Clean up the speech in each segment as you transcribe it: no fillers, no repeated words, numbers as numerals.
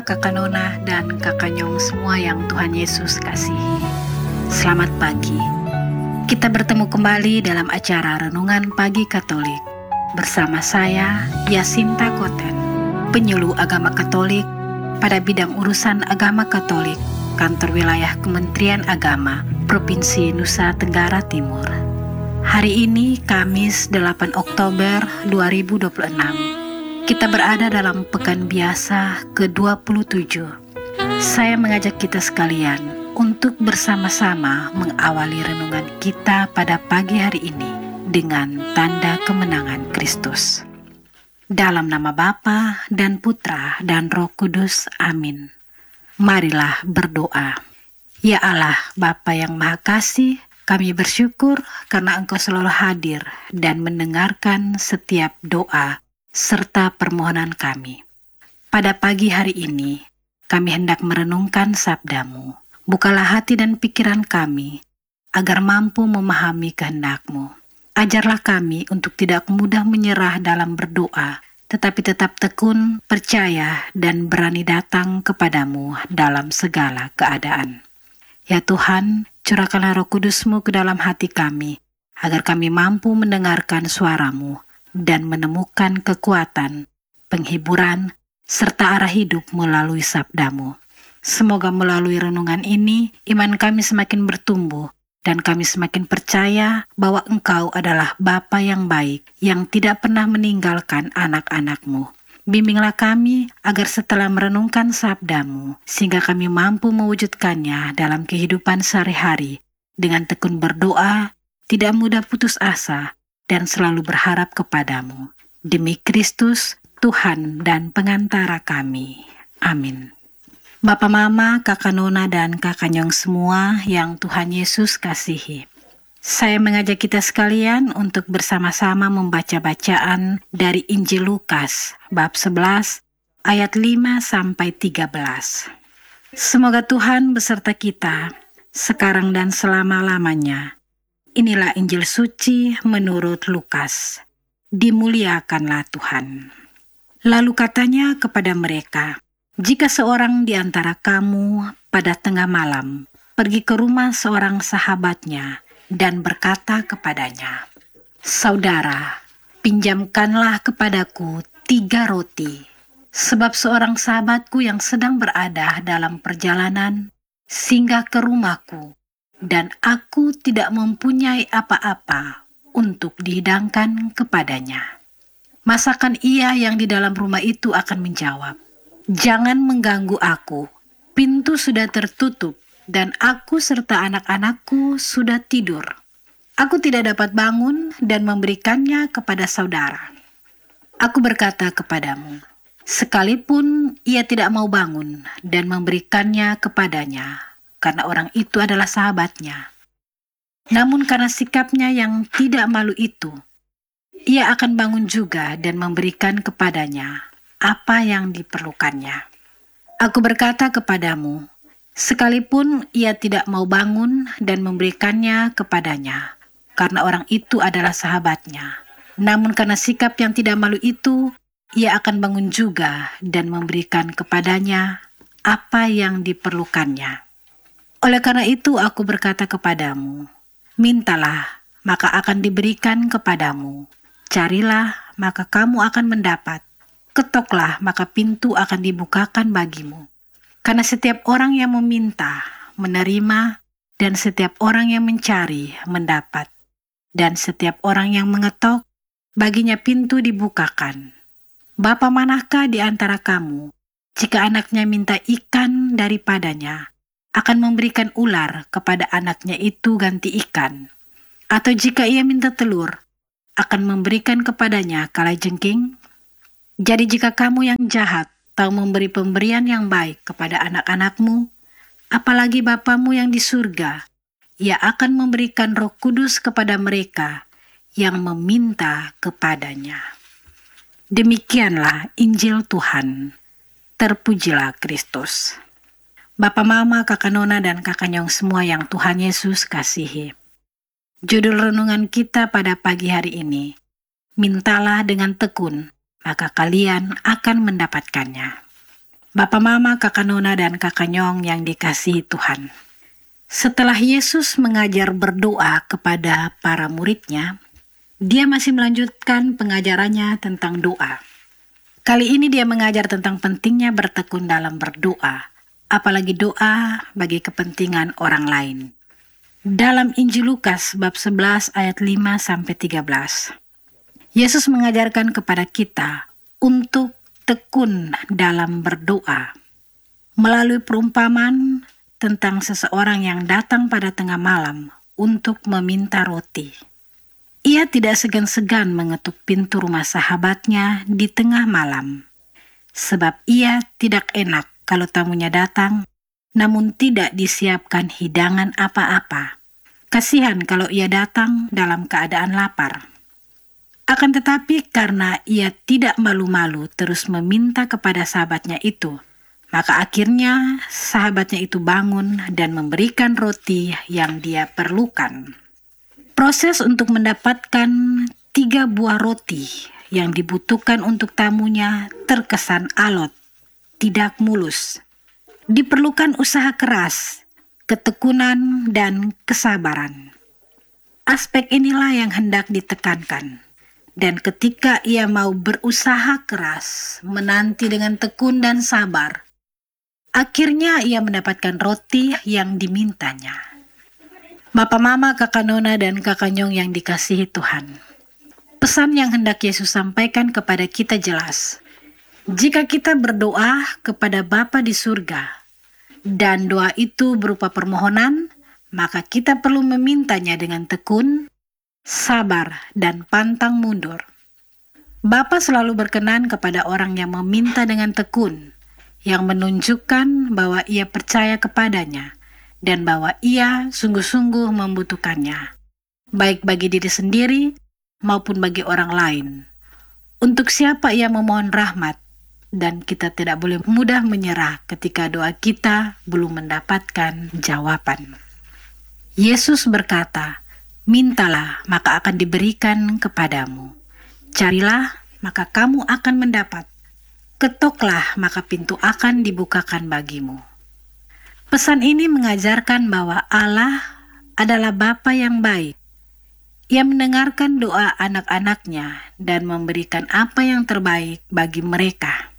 Kakak Nona dan Kakak Nyong semua yang Tuhan Yesus kasihi. Selamat pagi. Kita bertemu kembali dalam acara Renungan Pagi Katolik bersama saya, Yasinta Koten, penyuluh agama Katolik pada bidang urusan agama Katolik, Kantor Wilayah Kementerian Agama, Provinsi Nusa Tenggara Timur. Hari ini Kamis 8 Oktober 2026. Kita berada dalam pekan biasa ke-27. Saya mengajak kita sekalian untuk bersama-sama mengawali renungan kita pada pagi hari ini dengan tanda kemenangan Kristus. Dalam nama Bapa dan Putra dan Roh Kudus, amin. Marilah berdoa. Ya Allah, Bapa yang Maha Kasih, kami bersyukur karena Engkau selalu hadir dan mendengarkan setiap doa serta permohonan kami. Pada pagi hari ini, kami hendak merenungkan sabda-Mu. Bukalah hati dan pikiran kami, agar mampu memahami kehendak-Mu. Ajarlah kami untuk tidak mudah menyerah dalam berdoa, tetapi tetap tekun, percaya, dan berani datang kepadamu dalam segala keadaan. Ya Tuhan, curahkanlah Roh Kudus-Mu ke dalam hati kami, agar kami mampu mendengarkan suara-Mu, dan menemukan kekuatan, penghiburan, serta arah hidup melalui sabda-Mu. Semoga melalui renungan ini, iman kami semakin bertumbuh, dan kami semakin percaya bahwa Engkau adalah Bapa yang baik, yang tidak pernah meninggalkan anak-anak-Mu. Bimbinglah kami agar setelah merenungkan sabda-Mu, sehingga kami mampu mewujudkannya dalam kehidupan sehari-hari, dengan tekun berdoa, tidak mudah putus asa, dan selalu berharap kepadamu. Demi Kristus, Tuhan dan pengantara kami. Amin. Bapak Mama, Kakak Nona, dan Kakak Nyong semua yang Tuhan Yesus kasihi. Saya mengajak kita sekalian untuk bersama-sama membaca bacaan dari Injil Lukas, bab 11, ayat 5-13. Semoga Tuhan beserta kita, sekarang dan selama-lamanya. Inilah Injil suci menurut Lukas. Dimuliakanlah Tuhan. Lalu katanya kepada mereka, jika seorang di antara kamu pada tengah malam pergi ke rumah seorang sahabatnya dan berkata kepadanya, "Saudara, pinjamkanlah kepadaku 3 roti, sebab seorang sahabatku yang sedang berada dalam perjalanan singgah ke rumahku, dan aku tidak mempunyai apa-apa untuk dihidangkan kepadanya." Masakan ia yang di dalam rumah itu akan menjawab, "Jangan mengganggu aku, pintu sudah tertutup dan aku serta anak-anakku sudah tidur. Aku tidak dapat bangun dan memberikannya kepada saudara." Aku berkata kepadamu, sekalipun ia tidak mau bangun dan memberikannya kepadanya, karena orang itu adalah sahabatnya, namun karena sikapnya yang tidak malu itu, ia akan bangun juga dan memberikan kepadanya apa yang diperlukannya. Aku berkata kepadamu, sekalipun ia tidak mau bangun dan memberikannya kepadanya, karena orang itu adalah sahabatnya, namun karena sikap yang tidak malu itu, ia akan bangun juga dan memberikan kepadanya apa yang diperlukannya. Oleh karena itu aku berkata kepadamu, mintalah, maka akan diberikan kepadamu. Carilah, maka kamu akan mendapat. Ketoklah, maka pintu akan dibukakan bagimu. Karena setiap orang yang meminta, menerima, dan setiap orang yang mencari, mendapat. Dan setiap orang yang mengetok, baginya pintu dibukakan. Bapa manakah di antara kamu, jika anaknya minta ikan daripadanya, akan memberikan ular kepada anaknya itu ganti ikan? Atau jika ia minta telur, akan memberikan kepadanya kalajengking? Jadi jika kamu yang jahat tahu memberi pemberian yang baik kepada anak-anakmu, apalagi Bapamu yang di surga, ia akan memberikan Roh Kudus kepada mereka yang meminta kepadanya. Demikianlah Injil Tuhan. Terpujilah Kristus. Bapak Mama, Kakak Nona, dan Kakak Nyong semua yang Tuhan Yesus kasihi. Judul renungan kita pada pagi hari ini, mintalah dengan tekun, maka kalian akan mendapatkannya. Bapak Mama, Kakak Nona, dan Kakak Nyong yang dikasihi Tuhan. Setelah Yesus mengajar berdoa kepada para muridnya, dia masih melanjutkan pengajarannya tentang doa. Kali ini dia mengajar tentang pentingnya bertekun dalam berdoa, apalagi doa bagi kepentingan orang lain. Dalam Injil Lukas bab 11 ayat 5-13, Yesus mengajarkan kepada kita untuk tekun dalam berdoa. Melalui perumpamaan tentang seseorang yang datang pada tengah malam untuk meminta roti. Ia tidak segan-segan mengetuk pintu rumah sahabatnya di tengah malam, sebab ia tidak enak kalau tamunya datang, namun tidak disiapkan hidangan apa-apa. Kasihan kalau ia datang dalam keadaan lapar. Akan tetapi karena ia tidak malu-malu terus meminta kepada sahabatnya itu, maka akhirnya sahabatnya itu bangun dan memberikan roti yang dia perlukan. Proses untuk mendapatkan 3 buah roti yang dibutuhkan untuk tamunya terkesan alot, tidak mulus. Diperlukan usaha keras, ketekunan, dan kesabaran. Aspek inilah yang hendak ditekankan. Dan ketika ia mau berusaha keras, menanti dengan tekun dan sabar, akhirnya ia mendapatkan roti yang dimintanya. Bapak Mama, Kakak Nona, dan Kakak Nyong yang dikasihi Tuhan. Pesan yang hendak Yesus sampaikan kepada kita jelas. Jika kita berdoa kepada Bapa di surga, dan doa itu berupa permohonan, maka kita perlu memintanya dengan tekun, sabar, dan pantang mundur. Bapa selalu berkenan kepada orang yang meminta dengan tekun, yang menunjukkan bahwa ia percaya kepadanya dan bahwa ia sungguh-sungguh membutuhkannya, baik bagi diri sendiri maupun bagi orang lain. Untuk siapa ia memohon rahmat, dan kita tidak boleh mudah menyerah ketika doa kita belum mendapatkan jawaban. Yesus berkata, "Mintalah, maka akan diberikan kepadamu. Carilah, maka kamu akan mendapat. Ketoklah, maka pintu akan dibukakan bagimu." Pesan ini mengajarkan bahwa Allah adalah Bapa yang baik. Ia mendengarkan doa anak-anaknya dan memberikan apa yang terbaik bagi mereka.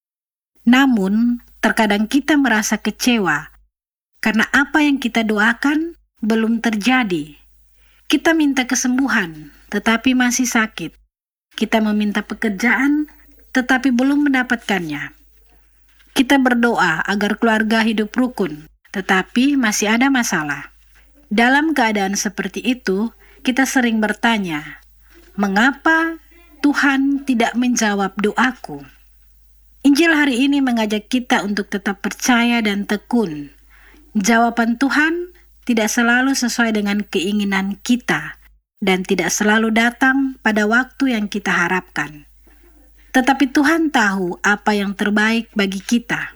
Namun, terkadang kita merasa kecewa karena apa yang kita doakan belum terjadi. Kita minta kesembuhan, tetapi masih sakit. Kita meminta pekerjaan, tetapi belum mendapatkannya. Kita berdoa agar keluarga hidup rukun, tetapi masih ada masalah. Dalam keadaan seperti itu, kita sering bertanya, "Mengapa Tuhan tidak menjawab doaku?" Injil hari ini mengajak kita untuk tetap percaya dan tekun. Jawaban Tuhan tidak selalu sesuai dengan keinginan kita dan tidak selalu datang pada waktu yang kita harapkan. Tetapi Tuhan tahu apa yang terbaik bagi kita.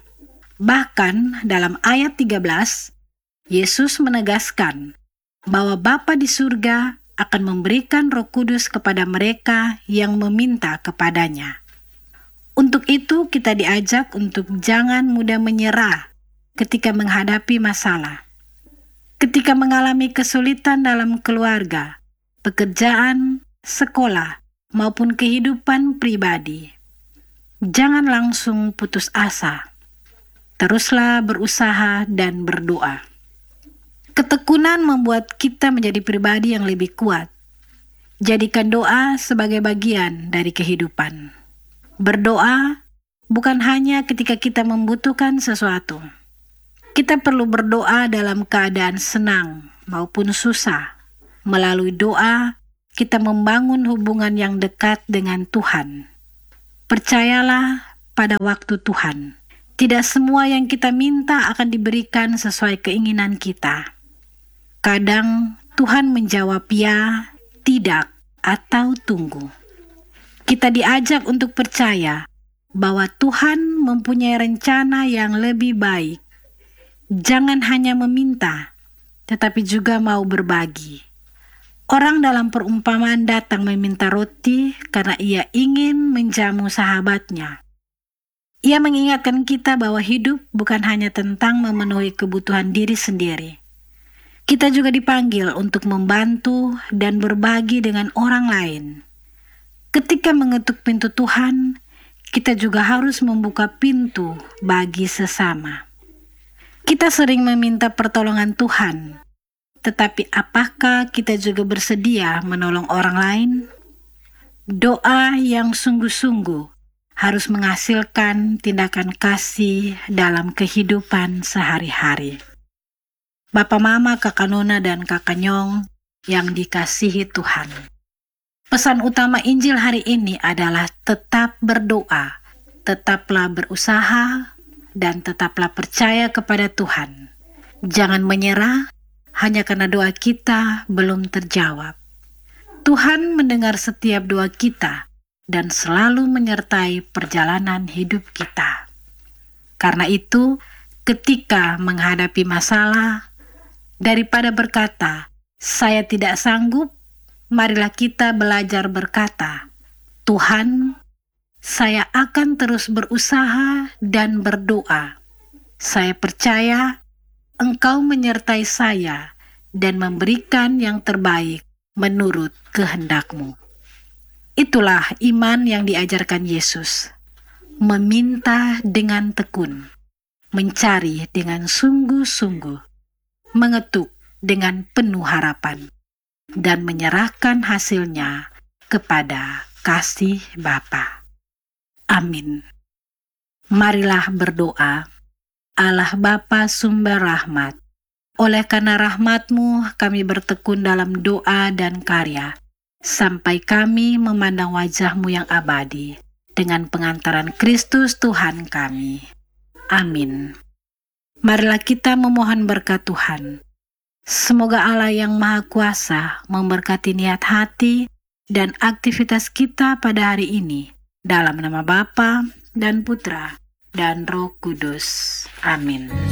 Bahkan dalam ayat 13, Yesus menegaskan bahwa Bapa di surga akan memberikan Roh Kudus kepada mereka yang meminta kepadanya. Untuk itu kita diajak untuk jangan mudah menyerah ketika menghadapi masalah. Ketika mengalami kesulitan dalam keluarga, pekerjaan, sekolah, maupun kehidupan pribadi. Jangan langsung putus asa. Teruslah berusaha dan berdoa. Ketekunan membuat kita menjadi pribadi yang lebih kuat. Jadikan doa sebagai bagian dari kehidupan. Berdoa bukan hanya ketika kita membutuhkan sesuatu. Kita perlu berdoa dalam keadaan senang maupun susah. Melalui doa, kita membangun hubungan yang dekat dengan Tuhan. Percayalah pada waktu Tuhan. Tidak semua yang kita minta akan diberikan sesuai keinginan kita. Kadang Tuhan menjawab ya, tidak, atau tunggu. Kita diajak untuk percaya bahwa Tuhan mempunyai rencana yang lebih baik. Jangan hanya meminta, tetapi juga mau berbagi. Orang dalam perumpamaan datang meminta roti karena ia ingin menjamu sahabatnya. Ia mengingatkan kita bahwa hidup bukan hanya tentang memenuhi kebutuhan diri sendiri. Kita juga dipanggil untuk membantu dan berbagi dengan orang lain. Ketika mengetuk pintu Tuhan, kita juga harus membuka pintu bagi sesama. Kita sering meminta pertolongan Tuhan, tetapi apakah kita juga bersedia menolong orang lain? Doa yang sungguh-sungguh harus menghasilkan tindakan kasih dalam kehidupan sehari-hari. Bapak Mama, Kakak Nona, dan Kakak Nyong yang dikasihi Tuhan. Pesan utama Injil hari ini adalah tetap berdoa, tetaplah berusaha, dan tetaplah percaya kepada Tuhan. Jangan menyerah hanya karena doa kita belum terjawab. Tuhan mendengar setiap doa kita dan selalu menyertai perjalanan hidup kita. Karena itu, ketika menghadapi masalah, daripada berkata, "Saya tidak sanggup," marilah kita belajar berkata, "Tuhan, saya akan terus berusaha dan berdoa. Saya percaya Engkau menyertai saya dan memberikan yang terbaik menurut kehendak-Mu." Itulah iman yang diajarkan Yesus. Meminta dengan tekun, mencari dengan sungguh-sungguh, mengetuk dengan penuh harapan, dan menyerahkan hasilnya kepada kasih Bapa. Amin. Marilah berdoa. Allah Bapa sumber rahmat, oleh karena rahmat-Mu kami bertekun dalam doa dan karya, sampai kami memandang wajah-Mu yang abadi, dengan pengantaran Kristus Tuhan kami. Amin. Marilah kita memohon berkat Tuhan. Semoga Allah yang Maha Kuasa memberkati niat hati dan aktivitas kita pada hari ini, dalam nama Bapa dan Putra dan Roh Kudus. Amin.